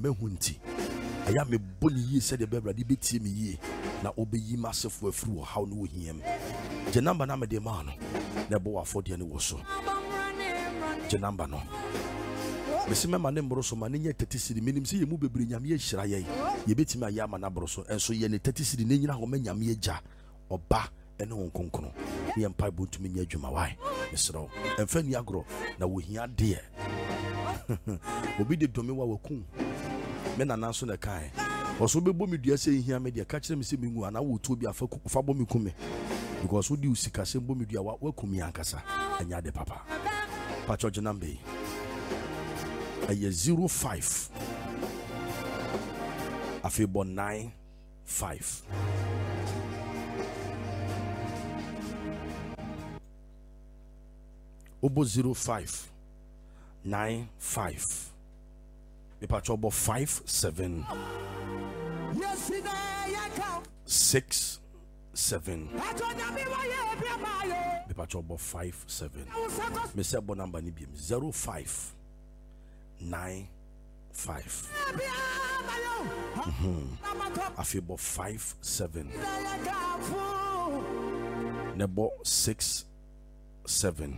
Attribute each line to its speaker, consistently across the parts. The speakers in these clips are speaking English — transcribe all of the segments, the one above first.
Speaker 1: hunti. I am a bonny ye said the baby bit me ye. Now obey ye massive for through how no him. Janamba nama de man. Nebo afford any was so. Janamba no. Messima my name broso mania 30 city minim see you move bring yam ye shraye. Ye bit me a yamana broso and so ye 30 city nina home yam ye ja or ba and no concono. Ye and pipe to me near Jumawai. Mr. And Fanny Agro. Now we hear dear. Obi de domewa wakum. Men announce on the kind. Also be bomi dear saying here media catch them see me and I will to be a fabomi kume. Because who do seek a simple media what welcome me ankasa and yade papa. Pacho Janambe. A year 05. I feel born 95. Obo 05 95. The patrobo 57 6 7. The patrobo 5 7. Mr. Bonamba Nibium 05 9 5. I feel about 5 7. Nebo 6 7.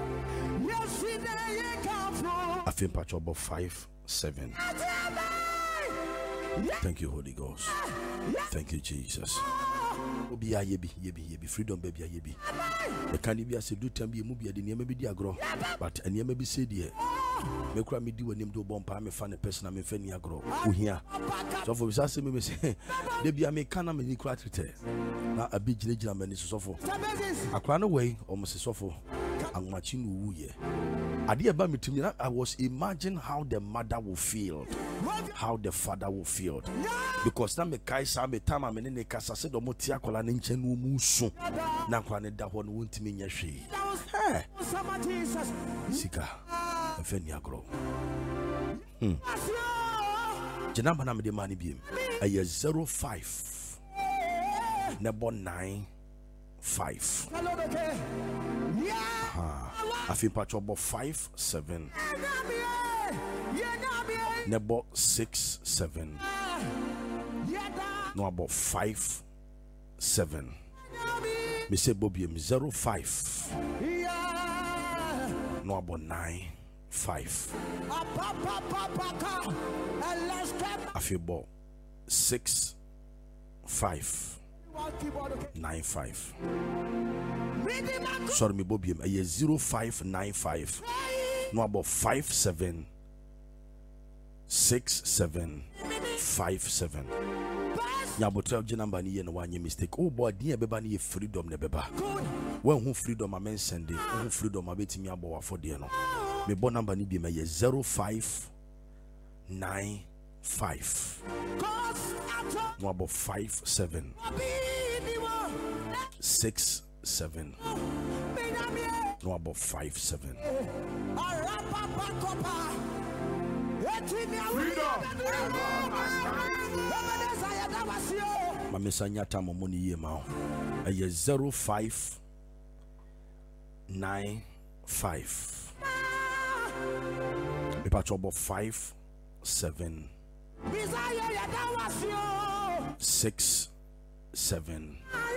Speaker 1: I feel patch about 5 7. Thank you, Holy Ghost. Thank you, Jesus. Obi a yebi freedom baby a yebi. The candy be a do tambi movie at the name be agro, but and may be said here. Me cry me do a name to bomb me fan a person I'm in Fenny agro. Who here? So for us, me say, they be a mechanic me equator. Now a big legend man is so for a crown away almost a sofa. I'm watching who ye. I did about me to me. I was imagining how the mother will feel, how the father will feel, because now me kaisa me time I'm in the casa said the motia kola ninche no musu. Na kwane da one won't me nyashi. Hey, Sika, a fenya grow. Janamba na me de money beam. A year 05. Nebo 9 5. I feel patch about 5 7. Nebo 6 7. No about 5 7. Me say Bobium 05. No about 9 5. I feel about 6 5 9 5. Sorry, me Bobium a year 0595. No about 5 7 6 7 5 7. Yabotel Janamba ni no one mistake. Oh boy, dear beba ni freedom ne beba. When who freedom a men send it, who freedom a bit me about for dear no. Me bon number ni be my 0595. No about 5 7 6 7. No about 5 7. My messanya time money ye ma. A year 0595. Me patch about 5 7 6 7.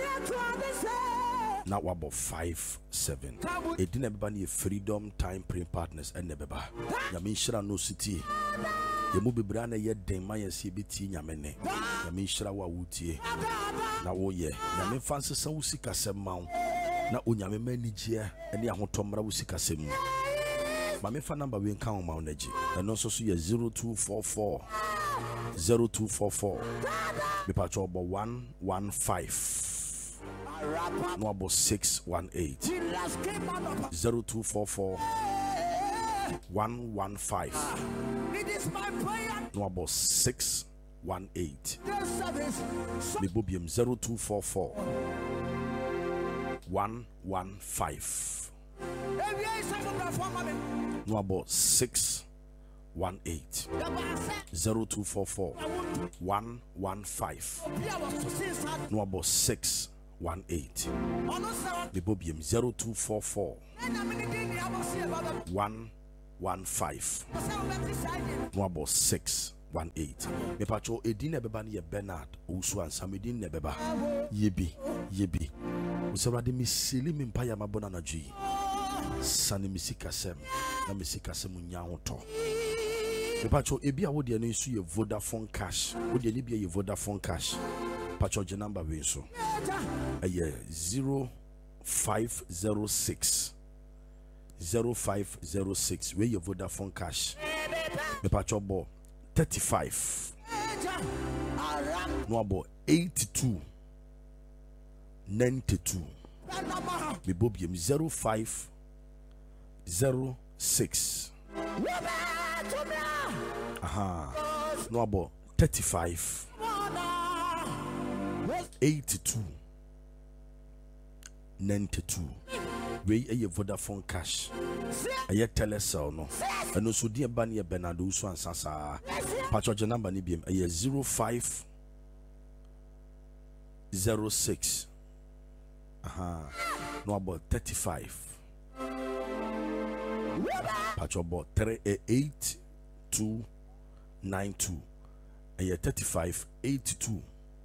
Speaker 1: Now about 5 7. It didn't everybody freedom time print partners and never. Yamishra no city. The movie brand yet den my CBT Yamene. Yamishra wa wutie. Now oh yeah. Yamin fancy some usika sem mount. Now unyame manager and ya hontomra usika sem. My phone number we count mount energy. And also see 0244 0244. Me patch about 115. No about 618 0244 115. No about 618. Me Bobium 0244 115. No about 618 0244 115. No about 618. The Bobium 0244 115. No about 618. 18. Me pacho edin ebeba ne Bernard Osu ansa medin ne beba yebi usawade mi sili mi mpaya mabona na ji sane misikasem na misikasem nya hoto. Me pacho ebi a wo de no nsu ye Vodafone cash wo de ni bia ye Vodafone cash pacho je number we so 0506 where your Vodafone cash me pacho bo 35 no abo 82 92 me bobium 0506 no abo 35 82 92 we a Vodafone cash a ye telecell no and also dear Banya Bernardo so and Sasa patch number ni biem a 0506 no about 35 patch about 8292 a 35 82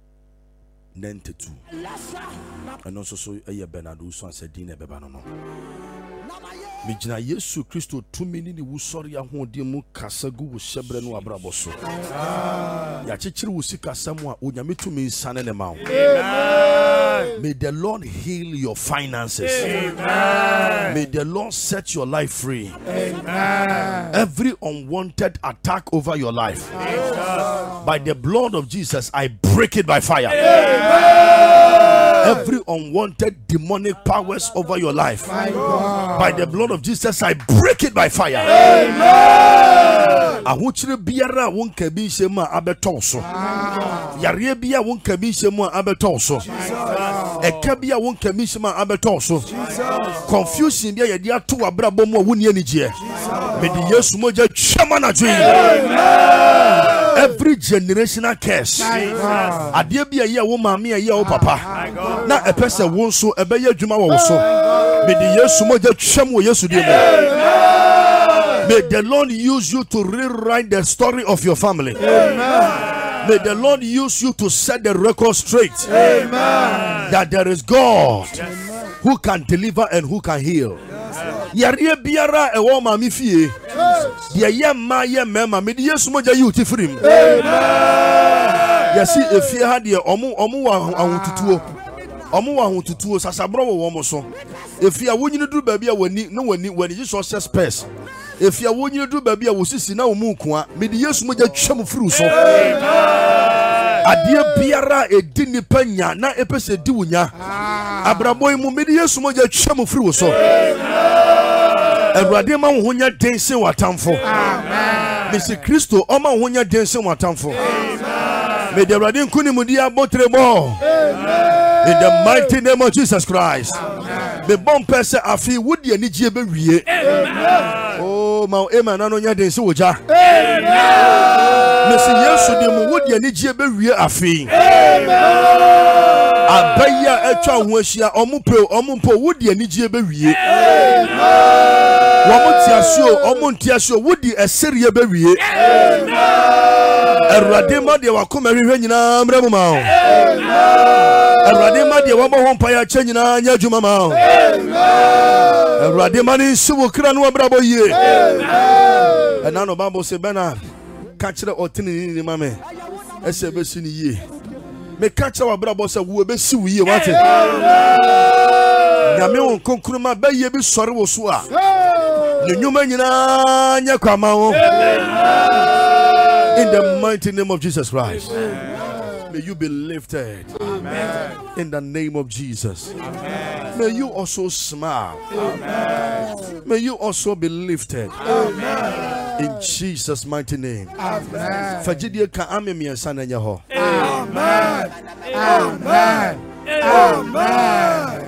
Speaker 1: 92 and also so a Bernardo so and said dinner bebano Mijina Yesu Christo 2 minutes ni wusori ya hondi mu kasagu wo shebre no abrabo so ya chichiri wo sika samwa onyame tumi nsane ne mawo. May the Lord heal your finances. Amen. May the Lord set your life free. Amen. Every unwanted attack over your life, by the blood of Jesus, I break it by fire. Amen. Every unwanted demonic powers over your life, by the blood of Jesus, I break it by fire. Amen. Ahuchire biara won kabi shema abetonso. Yare bia won kabi shema abetonso. Ekabia won kabi shema abetonso. Confusion bia yedi atu abrabo mu woni anije. Me di Yesu moja chama na dwen. Every generational curse. Ade bia ye wo maame ye wo papa. Na epese won so ebeye adwuma wo so. Me di Yesu moja chama wo Yesu de mo. May the Lord use you to rewrite the story of your family. Amen. May the Lord use you to set the record straight. Amen. That there is God who can deliver and who can heal. Yare biara e wo ma mi fie. Ye yemma yemma me di Yesu moja you ti free. Amen. Yesi efie ha de omo wa ahotutuo. Omo wa ahotutuo sasabro wo mo so. Efie a wonyine duru ba bia wani no wani Jesus space. If you want you to do baby, I will see now Mukwa, made yes, Moja Chum Fruit. A dear Biara, a dinny penya, na epese dunya. Abraboy Mumidius Moja Chum Fruit. So, and Radima Hunya dancing what time for. Mr. Christo, Oma Hunya dancing what time for. May the Radin Kunimudia Botrebo. In the mighty name of Jesus Christ. The bomb person I feel would you need you be. Oh, my Emma, no, no, no, soldier. Mr. Yesu, the would you need you be a fee. I buy ya a child who she are Omumpo, would you need you be. Womontiasio, would you a Syria be. A Radima, they were coming in Ramama. A Radima, they were home by a change in Yajumama. A Radimani Subukrano Brabo ye. And now Babo se Bernard, catch the Otini in Mame. As a Bessini ye. May catch our Brabo say, who be sue ye what it. Yamon Konkuruma Bay ye be sorry was swa. The new man in Yakamao. In the mighty name of Jesus Christ. May you be lifted. Amen. In the name of Jesus. Amen. May you also smile. Amen. May you also be lifted. Amen. In Jesus' mighty name. Amen. Fajidia ka amemi ansana nyaho. Amen. Amen. Amen.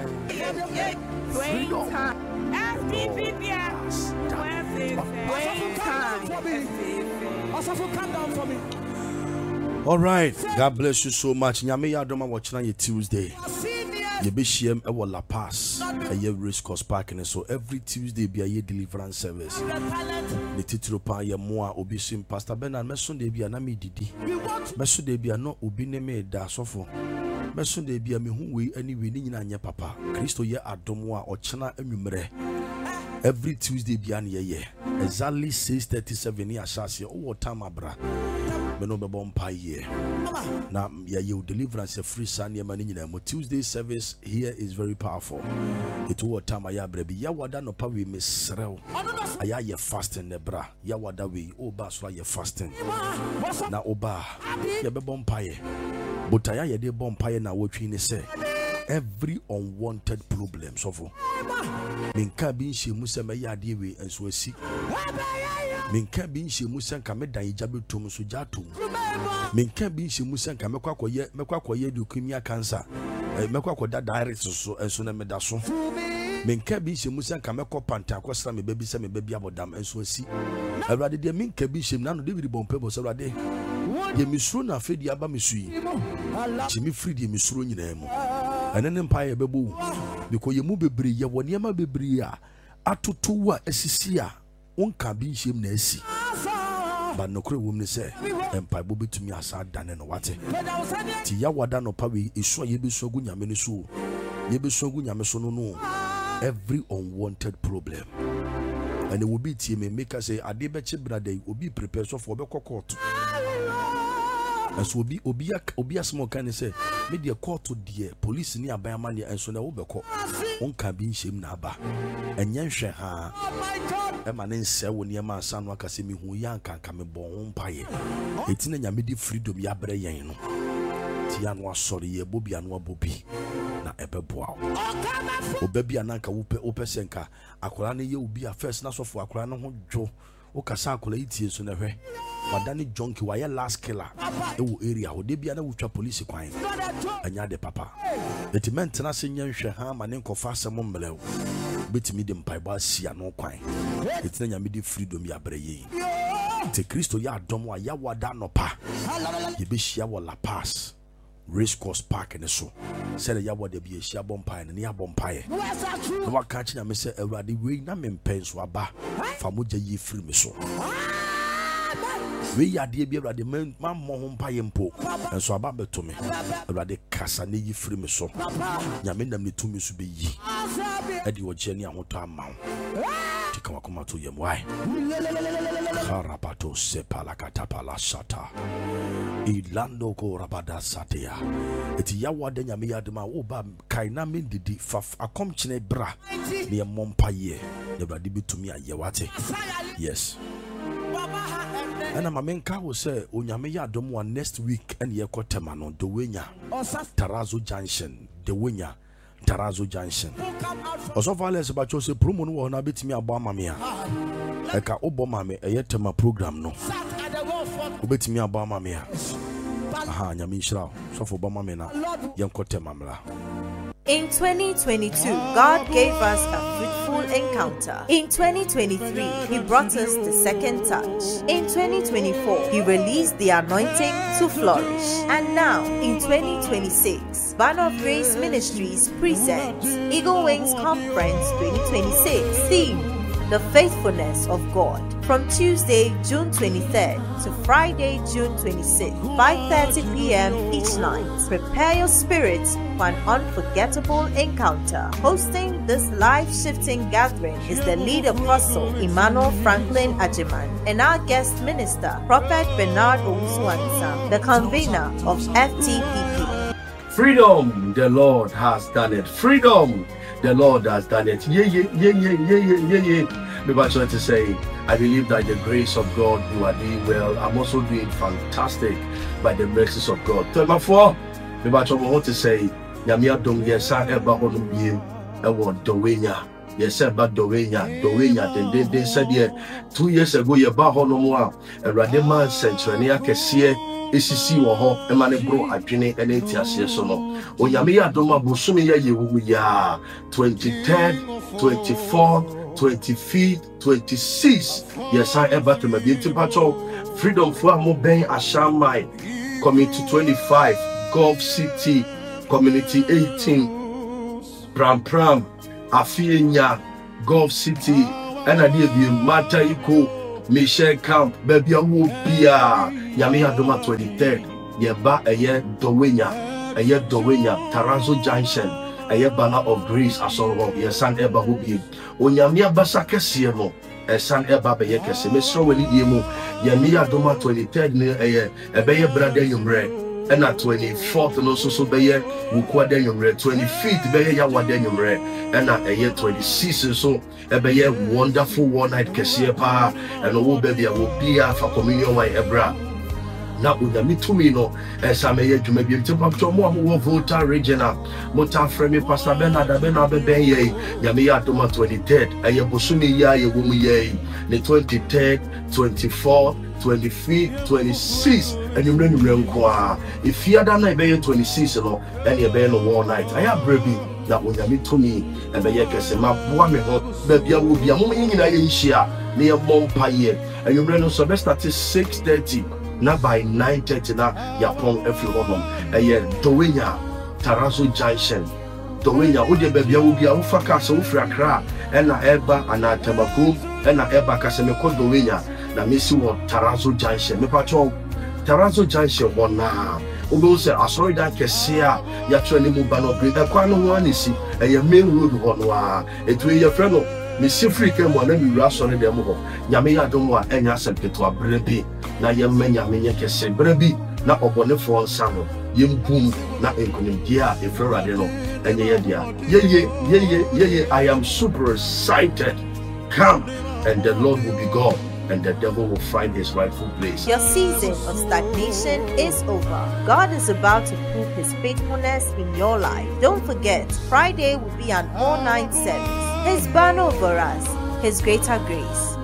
Speaker 1: All right. God bless you so much. Nyame ya adoma watching on Tuesday. Yebeshiem ewo La Paz a race course park and so every Tuesday be a deliverance service. The titro pa ye moa obisim Pastor Bernard meso de bia na me didi. Meso de bia no obi ne me da sofo. Meso de bia me hu we anyway ni nyina anya papa. Kristo ye adom a ochena anwumre. Every Tuesday be an ye exactly 6:37 near Shasia or time abra. Meno bompa ye. Now you deliverance a free Sunday money. Tuesday service here is very powerful. It will time I brebi. Yawada no pawi miss rew. Aya ye fasting nebra. Yawada we oba so ye fasting. Na oba ye be bompa ye. But aya ye de bompa ye na wotwi ni say. Every unwanted problem so for minka bin she musa me yade we enso asi minka bin she musa nka me dan ijabe tom so jatom minka bin she musa nka mekwakoye leukemia cancer mekwakoda direct so enso na meda so minka bin she musa nka mekopanta akosra me baby se me baby abodam enso asi awrade de minka bin she na no David bompebo so awrade ye misuro na fedi aba misui chimi free de misuro nyina mu and then empire bebu because you move bebre ye woniema bebre a atoto a asisi a wonka bi hiem na asi but no kure wom ne say empire bo betumi asa dane no wate ti ya wada no pa we esu ye besu agu nyame ne so ye besu agu nyame so no every unwanted problem and it will be tie me make us say ade be che brother obi prepare so for be court. And so obi asmo kan say me de court to the police ni abayama ne enso na wo beko onka bi nshem na aba enye hwe ha e ma ne nse wo ne ma asa no akase mi hu ya nkanka me bon mpaye etina nyame di freedom ya bre yen no ti ya no asori ye bobi anu abobi na ebeboa obabi ananka wo pesenka akola ne ye obi a first na sofo akola no ho dwo o kasa akola itie so na hwe wadani junkie wa ye last killer ewo area ho de bia na wutwa police kwan anya de papa element na se nyanhwe ha ma ne nkofa asem mmelew betimi de mpaiba sia no kwan etina nyame de freedom ya breye te Kristo ya adom wa ya wada no pa ye be hia wo La Paz race course park ne so say ya wada bi hia bompa ne ya bompa ye no waka chi nyame se awrade we na mempen so aba fa moja yi free me so we yade bi awrade man mo ho mpa ye mpo enso aba beto me awrade kasa ne yi free me so nyame nam ne tumi so be yi edi wo je ne ahoto ama tika wakoma to yem why karapato sepala katapala sata ilando ko rabada satia eti yawade nyame yadema wo ba kaina mendidi faf akom chine bra ne mompa ye ne awrade betumi aye wate yes. And I'm a menka will say, Onyame ya domwa next week and ye kotemano, the winya, Tarazo Junction, the winya, Tarazo Junction. Also, violence about you say, Promo no na bit me abama mea. Eka obama me a yetema program no. Ubet me abama mea. Aha, Nyamishra, so for Bama mena, young kotemamla.
Speaker 2: In 2022, God gave us a fruitful encounter. In 2023, He brought us the second touch. In 2024, He released the anointing to flourish. And now, in 2026, Banner of Grace Ministries presents Eagle Wings Conference 2026. Theme: The Faithfulness of God. From Tuesday, June 23rd to Friday, June 26th, 5:30 p.m. each night. Prepare your spirit for an unforgettable encounter. Hosting this life-shifting gathering is the lead apostle, Emmanuel Franklin Ajiman, and our guest minister, Prophet Bernard Owusu-Ansah, the convener of FTPP.
Speaker 3: Freedom, the Lord has done it. Freedom, the Lord has done it. Maybe I trying to say, I believe that the grace of God, you are doing well. I'm also doing fantastic by the mercies of God. Tell my four, maybe I want to say, Yamia dom yes, I ever on you, I want Dowenya. Yes, but Dowenya. Then they said, yeah, 2 years ago, you're back on more. A Radema Centrania Kessie. Esisi wo ho emane bro adwene ene tiase so no onyame ya doma bosumi ya yewu ya 23rd 24th 25th 26th yes I ever to my beauty patrol freedom for mo ben ashamai coming to 25 Gulf City community 18 Pram Afienya Gulf City ɛna de bi Mata Iko Michelle Camp baby awo bia nyame adoma 23rd yeba eye Dowenya Tarazo Junction eye Banner of Grace asoro ye san eba ho bi onyame abasa kese no esan eba be ye kese mesro wani die mu nyame adoma 23rd ne eye ebeye brother yumre ɛna 24th no so beye wukwada yumre 25th beye yawada yumre ɛna eye 26th so ebeye wonderful one night kese pa ɛno wo baby a wo bia fa communion wa ebra na udami tumi no esameye dwuma bi nti papto mo wo Volta regional mota frame Pastor Bernard ben ye nyame ya adoma 23rd eye bosumi ya ye wo mu ye the 23rd 24th 25th 26th enumre nko a ifiada na ebe 26 no ene ebe no one night aya brebi na udami tumi ebe kese ma boa me ho ba bia wo bia mo nyina ye nhia na ye bompa ye enumre no so be start 6:30 na by 9:30 na yapon everyone eye Dowenya Tarazo Junction Dowenya ode bebia wo bia wo faka so wo fra kra ena eba ana tabako ena eba kase me ko Dowenya na mesi wo Tarazo Junction me pacho Tarazo Junction wona obo se asori da kese a ya tro ni mu ba no bre ekwa no ho anisi eye main road ho no a etu ye frɛ no me sifri ke mo na mi wura so ne dem ho nyame ya dom a enya sepketo abrebi na yemma nyame nye kese brebi na obonefo nsa no yempum na enkonimdi a efrawade no enye ye dia ye I am super excited. Come and the Lord will be God and the devil will find his rightful place.
Speaker 2: Your season of stagnation is over. God is about to prove his faithfulness in your life. Don't forget, Friday will be an all-night service. His banner over us, his greater grace.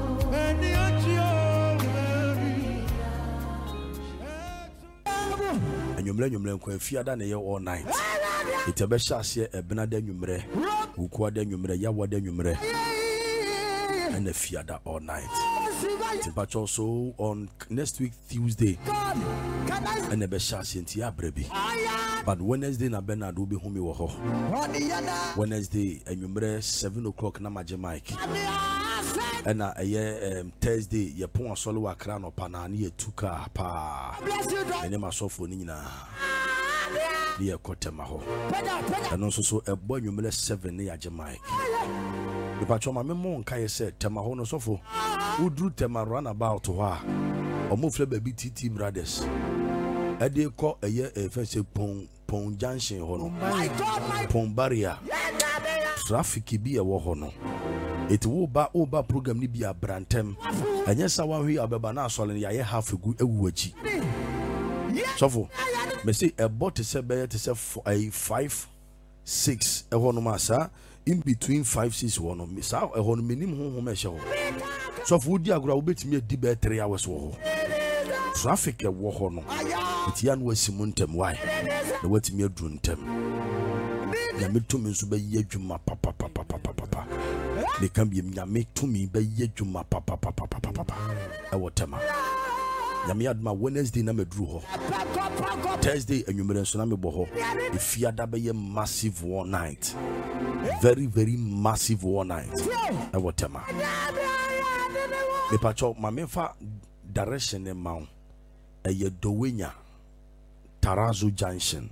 Speaker 1: Nyumre kwa fiada na ye all night. Itebesha ase ebena da nyumre, ukwa da nyumre, yawa da nyumre. And the fiada all night. But also on next week Tuesday. And the besha ase nti abrebi. But Wednesday na Bernard will be home wo ho. Wednesday nyumre 7 o'clock na maje mic. And Thursday ye pon asole wa kra no pa na ye tuka pa. Ene masofo ni nyina. Ni ye kotema ho. And also so ebo nwumre 7 na yaje mic. The patron me mo nka ye say tema ho no sofo. Udru tema run about ho a. Omo fle baby TT brothers. Ade ko fense pon junction ho no. Pon barrier. Traffic bi e wo ho no. It will ba program ni bia brantem anya sa wa hwi abeba na asole ya ye half egu ewuachi sofo me say a bot se be te se 5 6 e hono ma sa in between 5 6 wono me sa e hono menim ho me hye ho sofo di agora wo betimi adi be 3 hours wo traffic e wo ho no itia no asimuntem why na watimi adu ntem ya metumi nso be ye adwuma papa they can be nyame to me be ye dwuma papa e wotema nyame adma Wednesday na medru ho Thursday enwumere nso na mebo ho efiada be ye massive one night, very massive one night e wotema me pacho mamefa direction e maun e ye Dowenya Tarazo Junction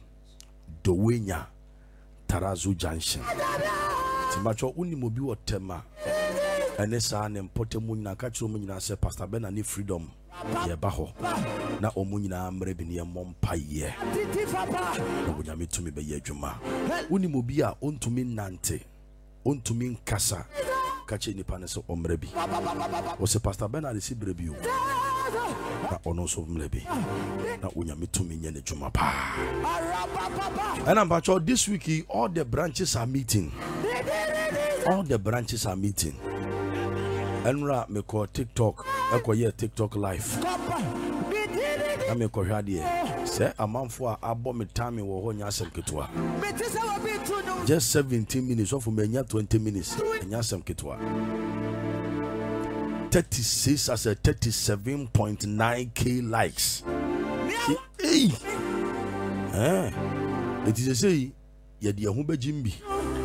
Speaker 1: Timacho unimobi wotema ene saa ne mpote mu nyina ka kiro mu nyina se Pastor Bernard ni freedom ye ba ho na omu nyina mre bi ne mompa ye na bunyame tumi be ye adwuma unimobi a ontumi nante ontumi nkasa ka che nipa ne se omre bi o se Pastor Bernard si bre bi o na ono so mre bi na unyame tumi nye ne adwuma pa and I'm about this week all the branches are meeting. Enra me call TikTok, ekoye TikTok live. Na me ko hwade say amanfo a abo me time wo ho nya asem ketwa. Just 17 minutes of menya 20 minutes nya asem ketwa. 36 as a 37.9k likes. Hey. It is a say ye de ho bajimbi.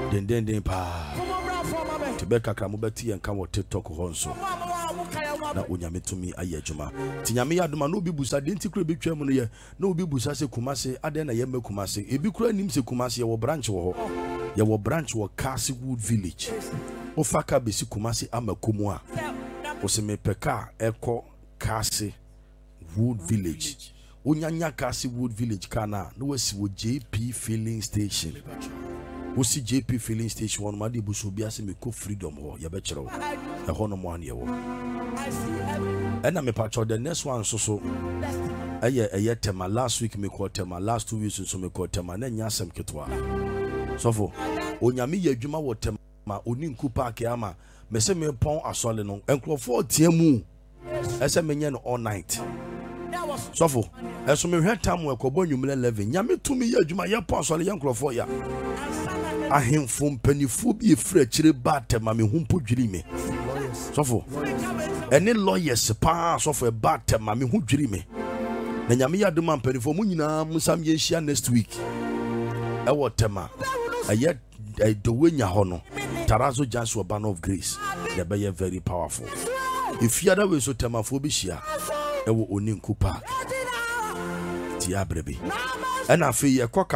Speaker 1: den pa tebe kakra mo beti enka wo TikTok ho nso na onyame tumi aye adwuma tinyame ya aduma no bi busa de nti kura betwa mu no ye na obi busa se Kumase aden na ye ma Kumase ebi kura nim se Kumase ye wo branch wo ho ye wo branch wo Castlewood village o faka be si Kumase amakomu a o se me peka eko Castlewood village onyanya Castlewood village kana no wasi wo JP filling station Osi JP filling station one ma de buso bia se me ko freedom ho ye be kire wo e ho no mo an ye wo ena me patcho the next one so eye tema last week me ko tema last 2 weeks so me ko tema na nya asem ketwa sofo onyame ye adwuma wo tema oni nku park ama me se me pon asole no enkrofo tiamu ese me nye no all night sofo eso me hwe tam we ko bonwumle 11 nyame tumi ye adwuma ye pon asole ye enkrofo ya ahemfo mpanifo bi efra kire ba tema me humpo dwiri me sofo ene lawyers pa sofo ba tema me hu dwiri me na nyame ya duma mpanifo mu nyina musam ye hia next week e wo tema aye dowenya ho no Tarazo Joshua Banner of Grace they be very powerful if you other way so tema fo bi hia e wo oninku park ti abrebe ena fe ye kwa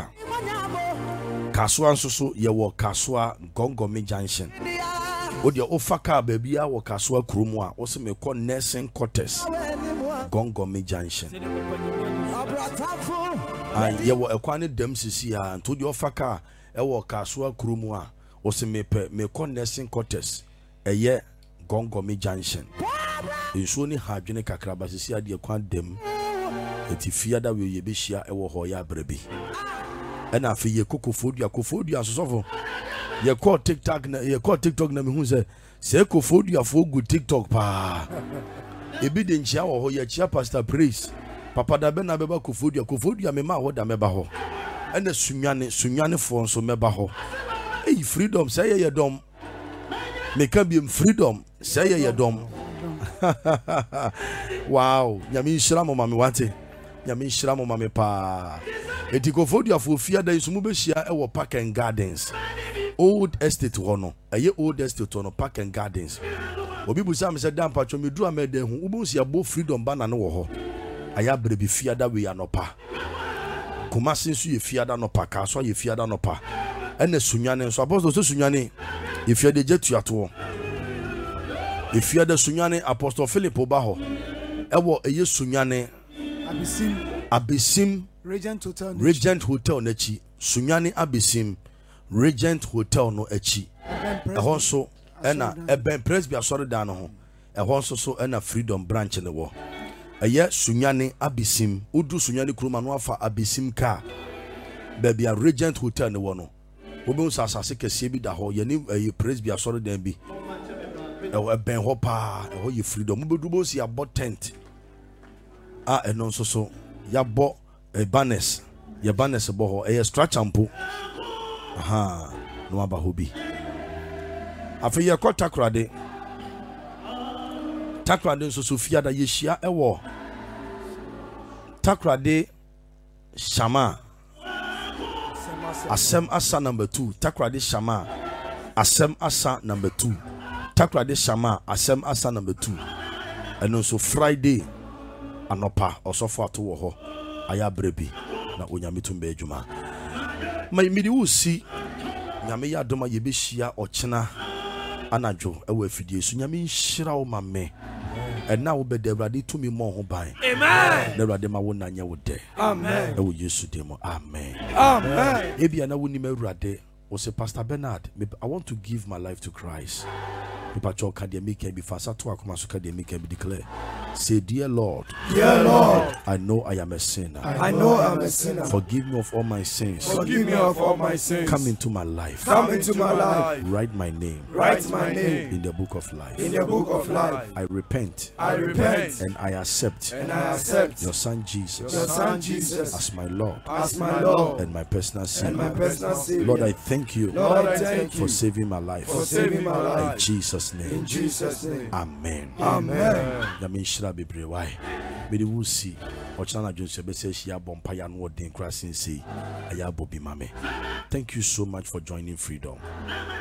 Speaker 1: Kaswa nso ye wo Kaswa Gongome Junction o de ofaka baby a wo Kaswa kromu a wo se me ko nursing quarters Gongome Junction ye wo ekwane dem sisi a nto de ofaka e wo Kaswa kromu a wo se me ko nursing quarters eye Gongome Junction enso ni hadwene kakraba sisi a de ekwan dem eti fiada we ye be hia e wo ho ya brebi ena afi ye kofodua sosofo ye call TikTok na me hu se kofodua fo gu TikTok pa ebi de nchia wo ho ye chia Pastor Praise papa da be na be ba kofodua me ma ho da me ba ho ena sunwane fo nso me ba ho freedom say ye dom me can be freedom say ye dom wow nyame nshira mo mame wate nyame nshira mo mame pa eti kofodia fo fia da isumu be hia e wo Park and Gardens old estate hono eye old estate hono Park and Gardens obi busa me se dan patcho me duru amede hu ubu sia bo freedom bana no wo ho aya brebi fia da we anopa Kumase nso ye fia da no pa ka so ye fia da no pa ene sunwane nso apostle so sunwane ye fia de jetu ato ye fia da sunwane Apostle Philip oba ho ewo eye sunwane Abesim Regent Hotel na chi sunwane Abesim Regent Hotel no achi ehon so ena eben Presby asore dan no ho ehon so ena Freedom branch ne wo eye sunwane Abesim udu sunwane kuruma no afa Abesim ka baby a Regent Hotel ne wo no obi sasase kese bi da ho ye ni Presby asore dan bi eben ho pa ho ye Freedom mubedu si abot tent eno so ya bo banners ye banners bo ho structure mpo no aba hobi afi ye ko takrade so fia da ye hia ewo takrade Shama Asem Asa number 2 takrade Shama Asem Asa number 2 takrade Shama Asem Asa number 2 eno so Friday anopa osofo ato wo ho aya brebi na onyame tumbe adwuma mai midi wusi nyame ya doma ye be hia ochena anadwo ewa afidie so nyame nhira wo mame ena wo be de Awurade tumi mo ho ban amen na Awurade ma wo nanya wo de amen ewo Yesu de mo amen amen ebia na wo ni Awurade wo se Pastor Bernard I want to give my life to Christ. People talk academic can be fast to academic can be declare. Say, dear Lord, I know I am a sinner.
Speaker 4: I know I'm a sinner.
Speaker 1: Forgive me of all my sins.
Speaker 4: Forgive me of all my sins.
Speaker 1: Come into my life.
Speaker 4: Come into my life.
Speaker 1: Write my name.
Speaker 4: Write my name
Speaker 1: in the book of life.
Speaker 4: In the book of life.
Speaker 1: I repent.
Speaker 4: I repent.
Speaker 1: And I accept.
Speaker 4: And I accept
Speaker 1: your son Jesus.
Speaker 4: Your son Jesus
Speaker 1: as my Lord.
Speaker 4: As my Lord.
Speaker 1: And my personal Savior.
Speaker 4: And my personal Savior.
Speaker 1: Lord, I thank you.
Speaker 4: Lord, I thank you
Speaker 1: for saving my life.
Speaker 4: For saving my life.
Speaker 1: In Jesus' name.
Speaker 4: In Jesus' name.
Speaker 1: Amen.
Speaker 4: Amen.
Speaker 1: Yamin shira bebre why. Mede wo si ochana na dwonse be se hia bompa ya no odin krasin sei aya bobi mame. Thank you so much for joining Freedom.